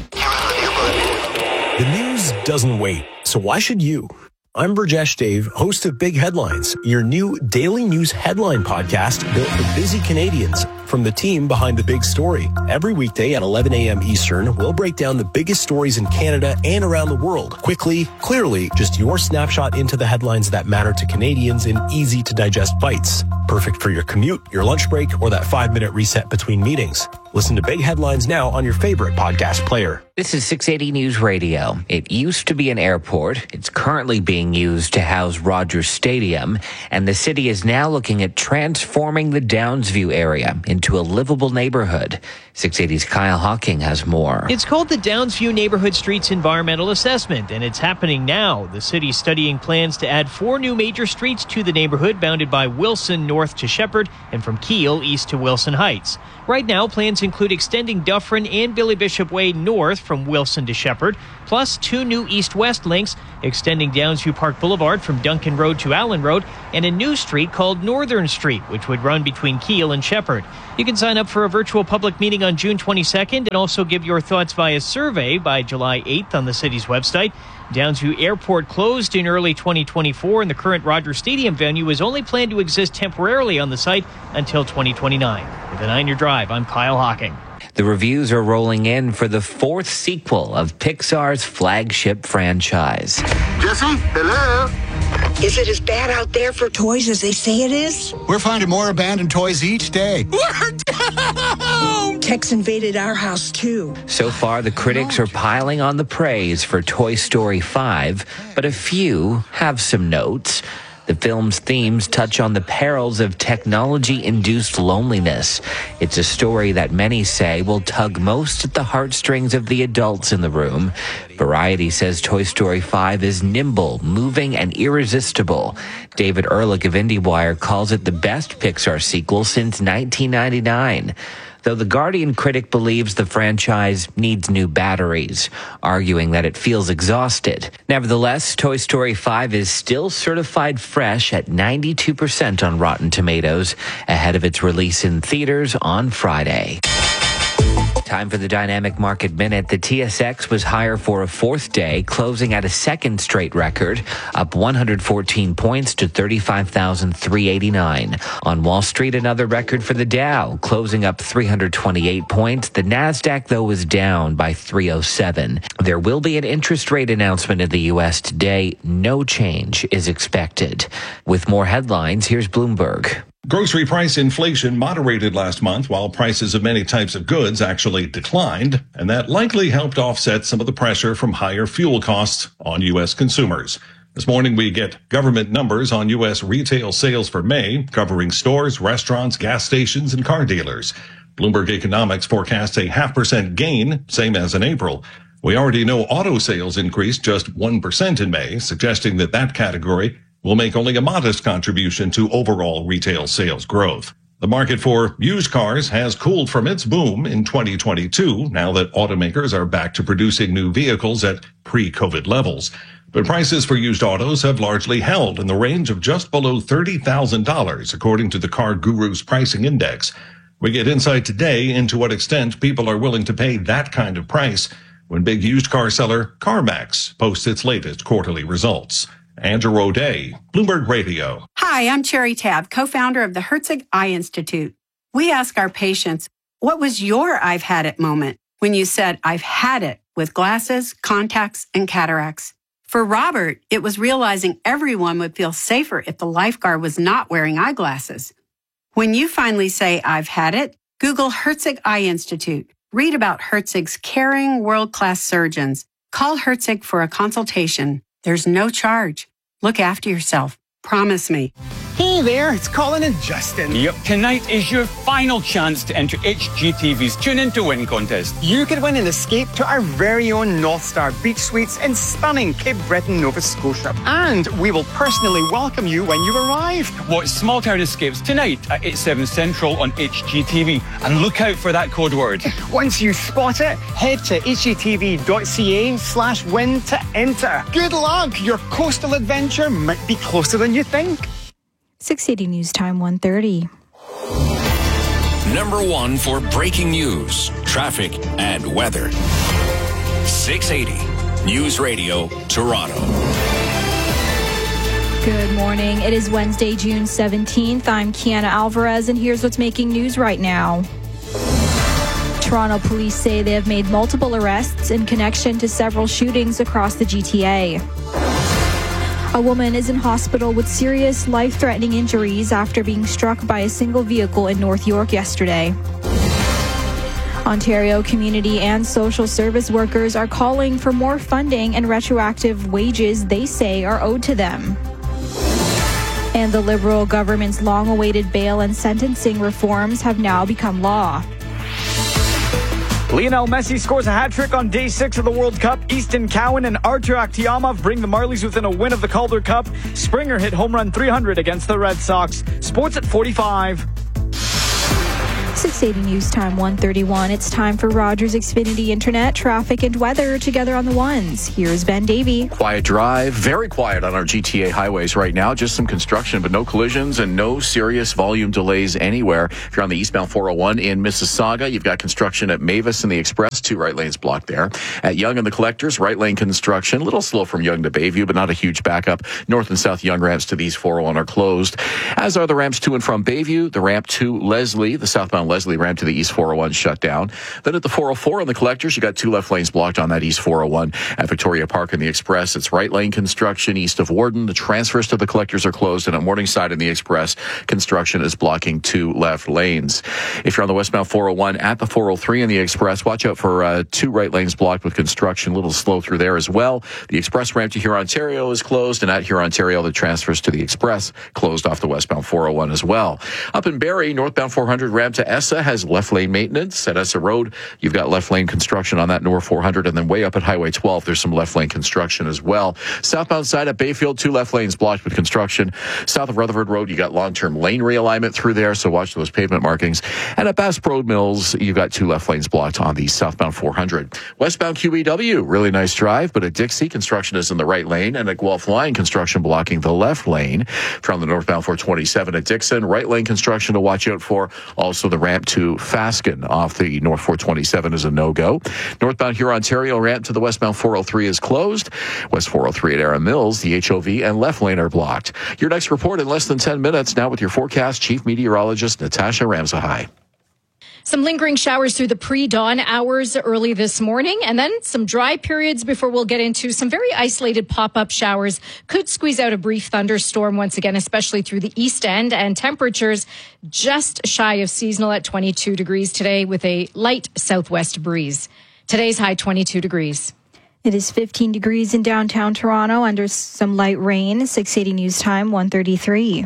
The news doesn't wait, so why should you? I'm Burjesh Dave, host of Big Headlines, your new daily news headline podcast built for busy Canadians. From the team behind the big story. Every weekday at eleven a.m. Eastern, we'll break down the biggest stories in Canada and around the world. Quickly, clearly, just your snapshot into the headlines that matter to Canadians in easy-to-digest bites. Perfect for your commute, your lunch break, or that five-minute reset between meetings. Listen to Big Headlines now on your favorite podcast player. This is six eighty News Radio. It used to be an airport. It's currently being used to house Rogers Stadium, and the city is now looking at transforming the Downsview area into a livable neighborhood. six eighty's Kyle Hawking has more. It's called the Downsview Neighborhood Streets Environmental Assessment, and it's happening now. The city's studying plans to add four new major streets to the neighborhood, bounded by Wilson north to Shepherd and from Keele east to Wilson Heights. Right now, plans include extending Dufferin and Billy Bishop Way north from Wilson to Shepherd, plus two new east-west links, extending Downsview Park Boulevard from Duncan Road to Allen Road, and a new street called Northern Street, which would run between Keele and Shepherd. You can sign up for a virtual public meeting on June twenty-second and also give your thoughts via survey by July eighth on the city's website. Downsview Airport closed in early twenty twenty-four, and the current Rogers Stadium venue is only planned to exist temporarily on the site until twenty twenty-nine. With a nine-year drive, I'm Kyle Hawking. The reviews are rolling in for the fourth sequel of Pixar's flagship franchise. Jesse, hello? Is it as bad out there for toys as they say it is? We're finding more abandoned toys each day. We're down! Tex invaded our house, too. So far, the critics are piling on the praise for Toy Story five, but a few have some notes. The film's themes touch on the perils of technology-induced loneliness. It's a story that many say will tug most at the heartstrings of the adults in the room. Variety says Toy Story five is nimble, moving, and irresistible. David Ehrlich of IndieWire calls it the best Pixar sequel since nineteen ninety-nine. Though the Guardian critic believes the franchise needs new batteries, arguing that it feels exhausted. Nevertheless, Toy Story five is still certified fresh at ninety-two percent on Rotten Tomatoes, ahead of its release in theaters on Friday. Time for the Dynamic Market Minute. The T S X was higher for a fourth day, closing at a second straight record, up one hundred fourteen points to thirty-five thousand three hundred eighty-nine. On Wall Street, another record for the Dow, closing up three hundred twenty-eight points. The Nasdaq, though, was down by three oh seven. There will be an interest rate announcement in the U S today. No change is expected. With more headlines, here's Bloomberg. Grocery price inflation moderated last month while prices of many types of goods actually declined, and that likely helped offset some of the pressure from higher fuel costs on U S consumers. This morning we get government numbers on U S retail sales for May, covering stores, restaurants, gas stations, and car dealers. Bloomberg Economics forecasts a half percent gain, same as in April. We already know auto sales increased just one percent in May, suggesting that that category will make only a modest contribution to overall retail sales growth. The market for used cars has cooled from its boom in twenty twenty-two, now that automakers are back to producing new vehicles at pre-COVID levels. But prices for used autos have largely held in the range of just below thirty thousand dollars, according to the Car Guru's pricing index. We get insight today into what extent people are willing to pay that kind of price when big used car seller CarMax posts its latest quarterly results. Andrew O'Day, Bloomberg Radio. Hi, I'm Cherry Tabb, co-founder of the Herzig Eye Institute. We ask our patients, what was your I've had it moment when you said, I've had it with glasses, contacts, and cataracts? For Robert, it was realizing everyone would feel safer if the lifeguard was not wearing eyeglasses. When you finally say, I've had it, Google Herzig Eye Institute. Read about Herzig's caring, world-class surgeons. Call Herzig for a consultation. There's no charge. Look after yourself. Promise me. Hey there, it's Colin and Justin. Yep, tonight is your final chance to enter H G T V's Tune In to Win contest. You could win an escape to our very own North Star Beach Suites in stunning Cape Breton, Nova Scotia. And we will personally welcome you when you arrive. Watch Small Town Escapes tonight at eight, seven Central on H G T V. And look out for that code word. Once you spot it, head to hgtv.ca slash win to enter. Good luck! Your coastal adventure might be closer than you think. six eighty News Time one thirty. Number one for breaking news, traffic, and weather. six eighty News Radio, Toronto. Good morning. It is Wednesday, June seventeenth. I'm Kiana Alvarez, and here's what's making news right now. Toronto police say they have made multiple arrests in connection to several shootings across the G T A. A woman is in hospital with serious life-threatening injuries after being struck by a single vehicle in North York yesterday. Ontario community and social service workers are calling for more funding and retroactive wages they say are owed to them. And the Liberal government's long-awaited bail and sentencing reforms have now become law. Lionel Messi scores a hat-trick on day six of the World Cup. Easton Cowan and Artur Akhtiamov bring the Marlies within a win of the Calder Cup. Springer hit home run three hundred against the Red Sox. Sports at forty-five. six eighty News Time one thirty-one. It's time for Rogers Xfinity Internet, traffic, and weather together on the ones. Here's Ben Davey. Quiet drive, very quiet on our G T A highways right now. Just some construction, but no collisions and no serious volume delays anywhere. If you're on the eastbound four oh one in Mississauga, you've got construction at Mavis and the Express, two right lanes blocked there. At Yonge and the Collectors, right lane construction, a little slow from Yonge to Bayview, but not a huge backup. North and South Yonge ramps to the East four oh one are closed, as are the ramps to and from Bayview, the ramp to Leslie, the southbound Leslie ramp to the East four oh one shut down. Then at the four oh four on the Collectors, you got two left lanes blocked on that East four oh one. At Victoria Park and the Express, it's right lane construction east of Warden. The transfers to the Collectors are closed, and at Morningside and the Express, construction is blocking two left lanes. If you're on the westbound four oh one at the four oh three and the Express, watch out for uh, two right lanes blocked with construction. A little slow through there as well. The Express ramp to Huron, Ontario is closed, and at Huron, Ontario, the transfers to the Express closed off the westbound four oh one as well. Up in Barrie, northbound four hundred ramp to Essa has left lane maintenance. At Essa Road, you've got left lane construction on that north four hundred, and then way up at Highway twelve, there's some left lane construction as well. Southbound side at Bayfield, two left lanes blocked with construction. South of Rutherford Road, you got long-term lane realignment through there, so watch those pavement markings. And at Bass Pro Mills, you've got two left lanes blocked on the southbound four hundred. Westbound Q E W, really nice drive, but at Dixie, construction is in the right lane, and at Guelph Line, construction blocking the left lane. From the northbound four twenty-seven at Dixon, right lane construction to watch out for. Also the ramp to Fasken off the north four twenty-seven is a no-go. Northbound Huron, Ontario ramp to the westbound four oh three is closed. West four oh three at Aaron Mills, the H O V and left lane are blocked. Your next report in less than ten minutes, now with your forecast, Chief Meteorologist Natasha Ramsahai. Some lingering showers through the pre-dawn hours early this morning, and then some dry periods before we'll get into some very isolated pop-up showers. Could squeeze out a brief thunderstorm once again, especially through the east end, and temperatures just shy of seasonal at twenty-two degrees today with a light southwest breeze. Today's high twenty-two degrees. It is fifteen degrees in downtown Toronto under some light rain. six eighty News Time one thirty-three.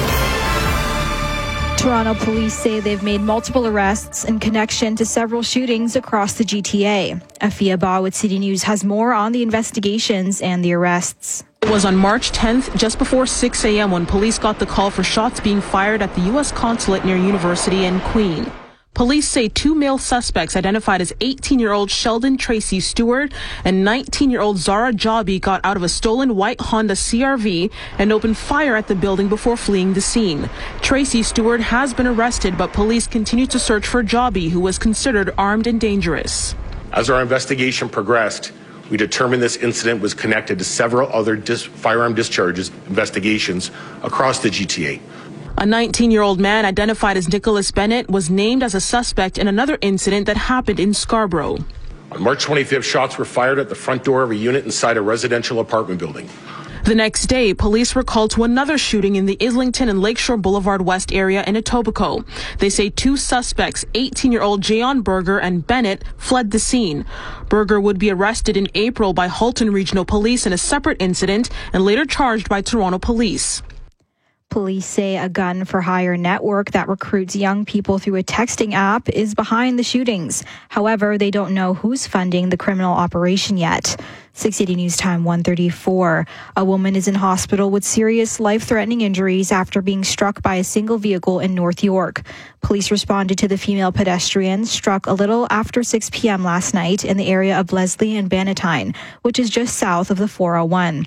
Toronto police say they've made multiple arrests in connection to several shootings across the G T A. Afia Ba with City News has more on the investigations and the arrests. It was on March tenth, just before six a.m. when police got the call for shots being fired at the U S consulate near University and Queen. Police say two male suspects identified as eighteen-year-old Sheldon Tracy Stewart and nineteen-year-old Zara Joby got out of a stolen white Honda C R V and opened fire at the building before fleeing the scene. Tracy Stewart has been arrested, but police continue to search for Joby, who was considered armed and dangerous. As our investigation progressed, we determined this incident was connected to several other dis- firearm discharges investigations across the G T A. A nineteen-year-old man identified as Nicholas Bennett was named as a suspect in another incident that happened in Scarborough. On March twenty-fifth, shots were fired at the front door of a unit inside a residential apartment building. The next day, police were called to another shooting in the Islington and Lakeshore Boulevard West area in Etobicoke. They say two suspects, eighteen-year-old Jayon Berger and Bennett, fled the scene. Berger would be arrested in April by Halton Regional Police in a separate incident and later charged by Toronto Police. Police say a gun-for-hire network that recruits young people through a texting app is behind the shootings. However, they don't know who's funding the criminal operation yet. six eighty News Time one thirty-four. A woman is in hospital with serious life-threatening injuries after being struck by a single vehicle in North York. Police responded to the female pedestrian struck a little after six p.m. last night in the area of Leslie and Bannatyne, which is just south of the four oh one.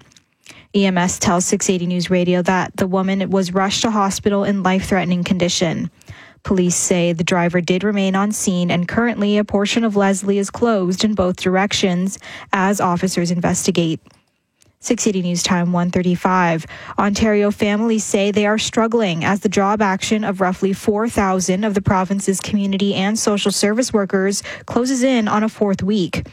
E M S tells six eighty News Radio that the woman was rushed to hospital in life-threatening condition. Police say the driver did remain on scene, and currently a portion of Leslie is closed in both directions as officers investigate. six eighty News Time one thirty-five. Ontario families say they are struggling as the job action of roughly four thousand of the province's community and social service workers closes in on a fourth week.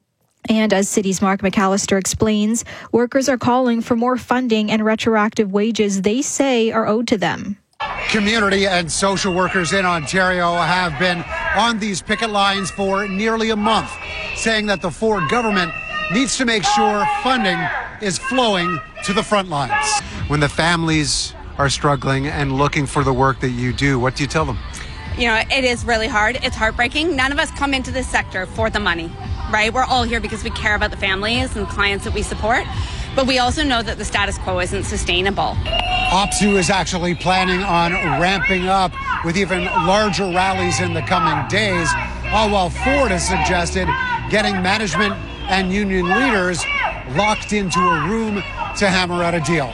And as City's Mark McAllister explains, workers are calling for more funding and retroactive wages they say are owed to them. Community and social workers in Ontario have been on these picket lines for nearly a month, saying that the Ford government needs to make sure funding is flowing to the front lines. When the families are struggling and looking for the work that you do, what do you tell them? You know, it is really hard. It's heartbreaking. None of us come into this sector for the money, right? We're all here because we care about the families and clients that we support. But we also know that the status quo isn't sustainable. OPSEU is actually planning on ramping up with even larger rallies in the coming days, all while Ford has suggested getting management and union leaders locked into a room to hammer out a deal.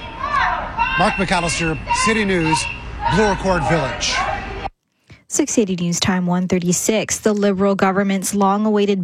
Mark McAllister, City News, Bloor Court Village. six eighty News Time one thirty-six. The Liberal government's long-awaited